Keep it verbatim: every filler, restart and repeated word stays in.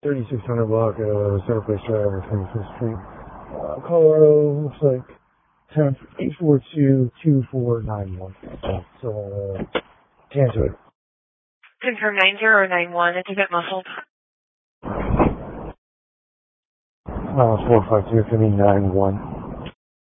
thirty-six hundred block, uh, Center Place Drive, twenty-fifth Street, uh, Colorado, looks like temp eight four two, two four nine one. So, uh, cancel it. Confirm nine zero nine one, it's a bit muffled. Uh, four five two, nine one.